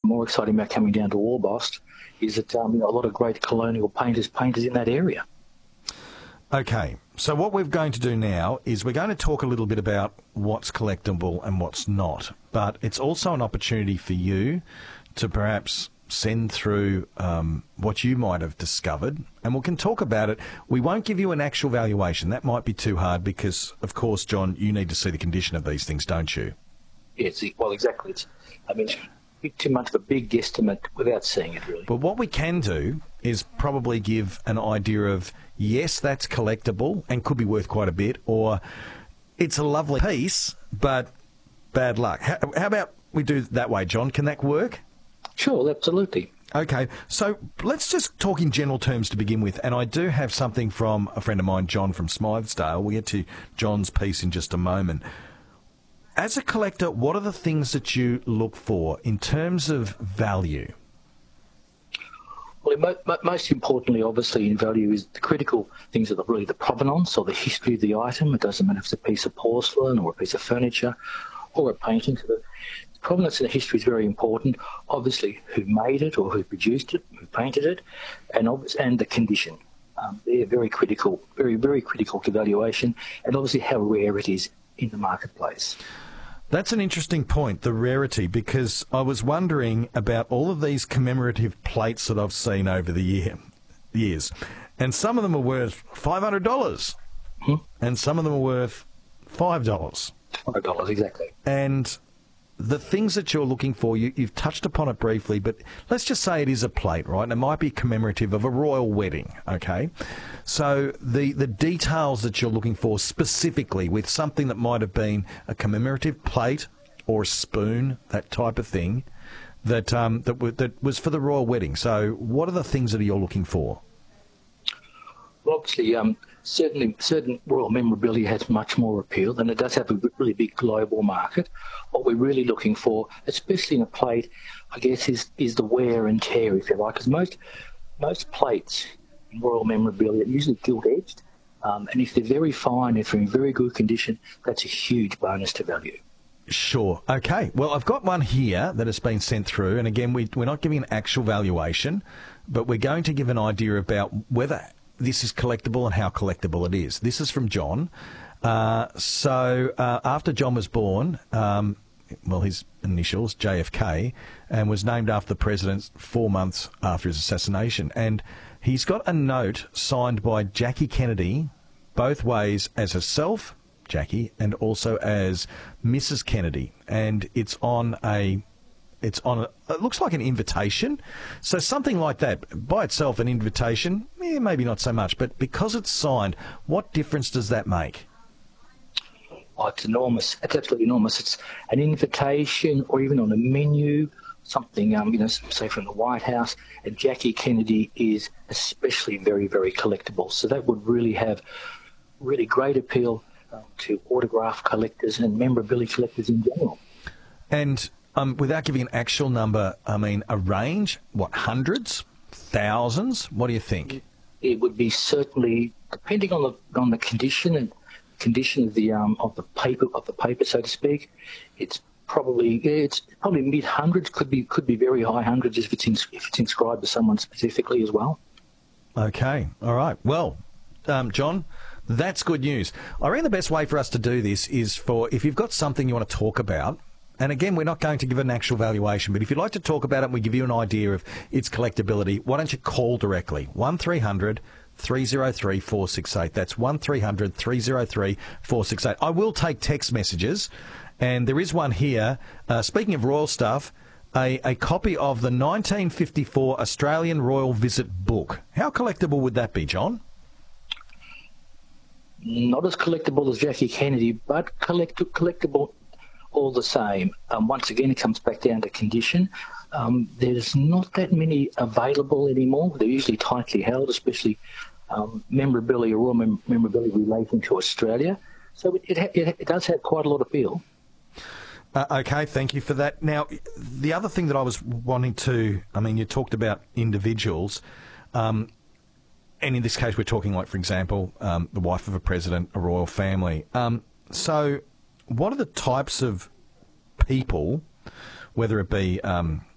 more exciting about coming down to Orbost is that a lot of great colonial painters in that area. Okay, so what we're going to do now is we're going to talk a little bit about what's collectible and what's not, but it's also an opportunity for you to perhaps send through what you might have discovered, and we can talk about it. We won't give you an actual valuation. That might be too hard because, of course, John, you need to see the condition of these things, don't you? Yes, well, exactly. It's too much of a big guesstimate without seeing it, really. But what we can do is probably give an idea of, yes, that's collectible and could be worth quite a bit, or it's a lovely piece, but bad luck. How about we do it that way, John? Can that work? Sure, absolutely. Okay, so let's just talk in general terms to begin with, and I do have something from a friend of mine, John from Smythesdale. We'll get to John's piece in just a moment. As a collector, what are the things that you look for in terms of value? Well, most importantly, obviously, in value is the critical things are really the provenance or the history of the item. It doesn't matter if it's a piece of porcelain or a piece of furniture or a painting. So the provenance and the history is very important. Obviously, who made it or who produced it, who painted it, and the condition. They're very critical, very, very critical to valuation, and obviously how rare it is in the marketplace. That's an interesting point, the rarity, because I was wondering about all of these commemorative plates that I've seen over the years, and some of them are worth $500, and some of them are worth $5. $5, exactly. And the things that you're looking for, you've touched upon it briefly, but let's just say it is a plate, right? And it might be commemorative of a royal wedding, okay? So the details that you're looking for specifically with something that might have been a commemorative plate or a spoon, that type of thing, that was for the royal wedding. So what are the things that you're looking for? Well, obviously, certain royal memorabilia has much more appeal, and it does have a really big global market. What we're really looking for, especially in a plate, I guess, is the wear and tear, if you like, because most plates in royal memorabilia are usually gilt-edged, and if they're very fine, if they're in very good condition, that's a huge bonus to value. Sure. Okay. Well, I've got one here that has been sent through, and again, we're not giving an actual valuation, but we're going to give an idea about whether this is collectible and how collectible it is. This is from John. So after John was born, his initials, JFK, and was named after the president 4 months after his assassination. And he's got a note signed by Jackie Kennedy, both ways, as herself, Jackie, and also as Mrs. Kennedy. And it looks like an invitation. So something like that, by itself an invitation, maybe not so much, but because it's signed, what difference does that make? Oh, it's enormous. It's absolutely enormous. It's an invitation or even on a menu, something, say from the White House, and Jackie Kennedy is especially very, very collectible. So that would really have really great appeal to autograph collectors and memorabilia collectors in general. And without giving an actual number, I mean, a range, what, hundreds, thousands? What do you think? It would be certainly, depending on the condition and condition of the paper, so to speak. It's probably mid hundreds, could be very high hundreds if it's inscribed to someone specifically as well. Okay, all right. Well, John, that's good news. I reckon the best way for us to do this is if you've got something you want to talk about. And again, we're not going to give an actual valuation, but if you'd like to talk about it and we give you an idea of its collectability, why don't you call directly? 1300 303 468. That's 1300 303 468. I will take text messages, and there is one here. Speaking of royal stuff, a copy of the 1954 Australian Royal Visit book. How collectible would that be, John? Not as collectible as Jackie Kennedy, but collectible all the same. Once again, it comes back down to condition. There's not that many available anymore. They're usually tightly held, especially memorabilia, royal memorabilia relating to Australia. So it does have quite a lot of appeal. Okay, thank you for that. Now, the other thing that I was wanting to, you talked about individuals, and in this case we're talking like, for example, the wife of a president, a royal family. So what are the types of people, whether it be